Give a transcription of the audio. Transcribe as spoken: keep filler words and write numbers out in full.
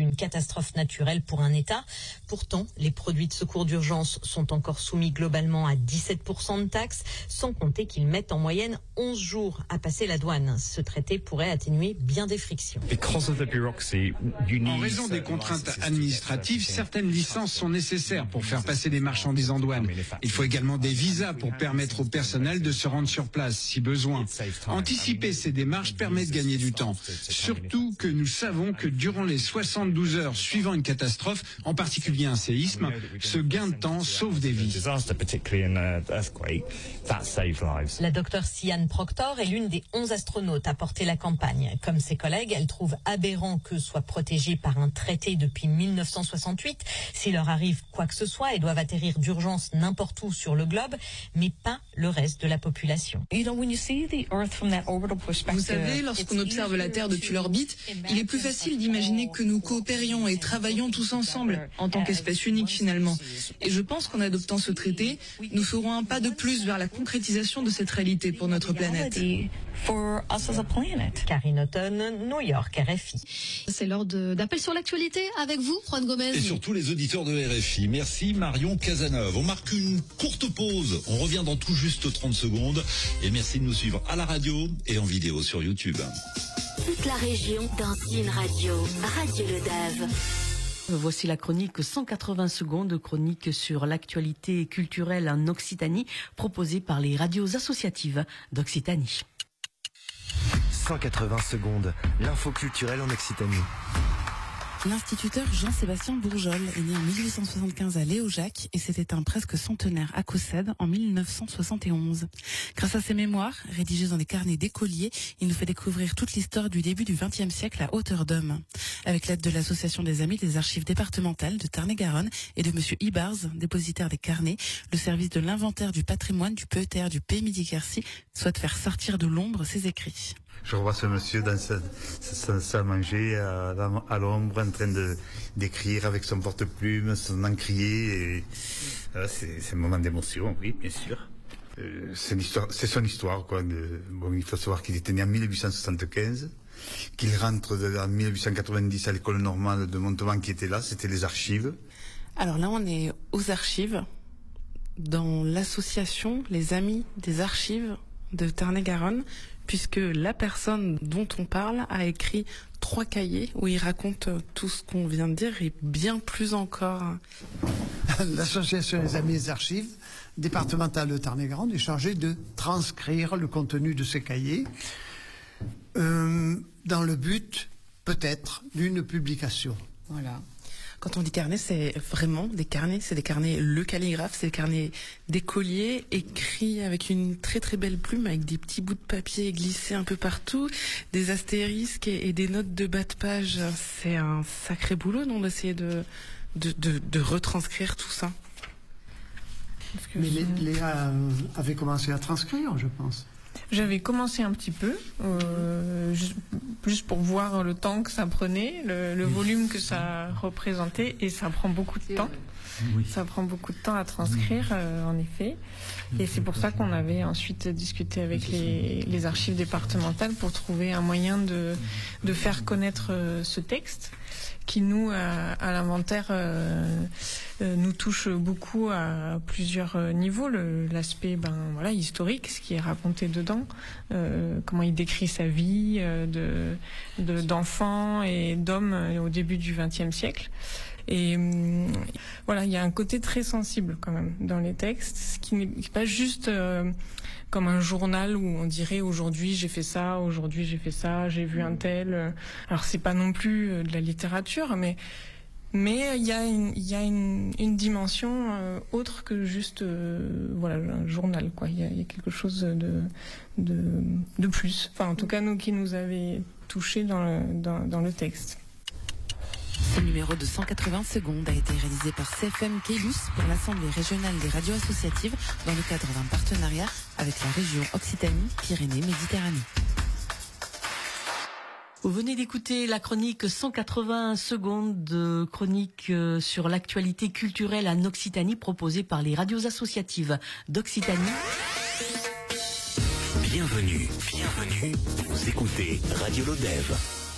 une catastrophe naturelle pour un État. Pourtant, les produits de secours d'urgence sont encore soumis globalement à dix-sept pour cent de taxes, sans compter qu'ils mettent en moyenne onze jours à passer la douane. Ce traité pourrait atténuer bien des frictions. En raison des contraintes administratives, certaines licences sont nécessaires pour faire passer des marchandises en douane. Il faut également des visas pour permettre au personnel de se rendre sur place si besoin. Anticiper ces démarches permet de gagner du temps. Surtout que nous savons que durant les soixante-douze heures suivant une catastrophe, en particulier un séisme, ce gain de temps sauve des vies. La docteure Sian Proctor est l'une des onze astronautes à porter la campagne. Comme ses collègues, elle trouve aberrant que soient protégés par un traité depuis mille neuf cent soixante-huit. S'il leur arrive quoi que ce soit, ils doivent atterrir d'urgence n'importe où sur le globe, mais pas le reste de la population. Vous savez, lorsqu'on observe la Terre depuis l'orbite, il est plus facile d'imaginer que nous coopérions et travaillons tous ensemble, en tant qu'espèce unique finalement. Et je pense qu'en adoptant ce traité, nous ferons un pas de plus vers la concrétisation de cette réalité pour notre planète. Karine Houghton, New York, R F I. C'est l'heure d'appel sur l'actualité avec vous, Juan Gomez. Et surtout les auditeurs de R F I. Merci Marion Cazeneuve. On marque une courte pause. On revient dans tout juste trente secondes. Et merci de nous suivre à la radio et en vidéo sur YouTube. Toute la région dans une radio. Radio Le Dave. Voici la chronique cent quatre-vingts secondes, chronique sur l'actualité culturelle en Occitanie, proposée par les radios associatives d'Occitanie. cent quatre-vingts secondes, l'info culturelle en Occitanie. L'instituteur Jean-Sébastien Bourgeol est né en mille huit cent soixante-quinze à Léojac et c'était un presque centenaire à Cossède en mille neuf cent soixante et onze. Grâce à ses mémoires, rédigées dans des carnets d'écoliers, il nous fait découvrir toute l'histoire du début du vingtième siècle à hauteur d'homme. Avec l'aide de l'association des Amis des Archives départementales de Tarn-et-Garonne et de monsieur Ibars, dépositaire des carnets, le service de l'inventaire du patrimoine du P E T R du Pays Midi-Quercy souhaite faire sortir de l'ombre ses écrits. Je revois ce monsieur dans sa, sa, sa manger à, à l'ombre en train de d'écrire avec son porte-plume, son encrier. Et, euh, c'est, c'est un moment d'émotion, oui, bien sûr. Euh, c'est, l'histoire, c'est son histoire, quoi. De, bon, il faut savoir qu'il était né en mille huit cent soixante-quinze, qu'il rentre de, en mille huit cent quatre-vingt-dix à l'école normale de Montauban qui était là, c'était les archives. Alors là, on est aux archives, dans l'association Les Amis des Archives de Tarn-et-Garonne, puisque la personne dont on parle a écrit trois cahiers où il raconte tout ce qu'on vient de dire et bien plus encore. L'association des Amis des Archives départementale de Tarn-et-Garonne est chargée de transcrire le contenu de ces cahiers euh, dans le but, peut-être, d'une publication. Voilà. Quand on dit carnet, c'est vraiment des carnets, c'est des carnets le calligraphe, c'est des carnets d'écoliers écrits avec une très très belle plume, avec des petits bouts de papier glissés un peu partout, des astérisques et, et des notes de bas de page. C'est un sacré boulot, non, d'essayer de, de, de, de retranscrire tout ça. Mais je... Léa avait commencé à transcrire, je pense. J'avais commencé un petit peu, euh, juste, juste pour voir le temps que ça prenait, le, le volume que ça représentait, et ça prend beaucoup de temps. Oui. Ça prend beaucoup de temps à transcrire, euh, en effet. Et c'est pour ça qu'on avait ensuite discuté avec les, les archives départementales pour trouver un moyen de, de faire connaître euh, ce texte qui, nous, à, à l'inventaire, euh, euh, nous touche beaucoup à plusieurs niveaux. Le, l'aspect ben, voilà, historique, ce qui est raconté dedans, euh, comment il décrit sa vie euh, de, de, d'enfant et d'homme au début du vingtième siècle. Et euh, voilà, il y a un côté très sensible quand même dans les textes, ce qui n'est pas juste euh, comme un journal où on dirait aujourd'hui j'ai fait ça, aujourd'hui j'ai fait ça, j'ai vu un tel. Alors c'est pas non plus de la littérature, mais mais il y a une il y a une, une dimension euh, autre que juste euh, voilà un journal, quoi. Il y a, il y a quelque chose de de de plus. Enfin en tout cas nous qui nous avait touché dans le dans, dans le texte. Ce numéro de cent quatre-vingts secondes a été réalisé par C F M Keylus pour l'Assemblée régionale des radios associatives dans le cadre d'un partenariat avec la région Occitanie-Pyrénées-Méditerranée. Vous venez d'écouter la chronique cent quatre-vingts secondes, de chronique sur l'actualité culturelle en Occitanie proposée par les radios associatives d'Occitanie. Bienvenue, bienvenue, vous écoutez Radio Le Dave.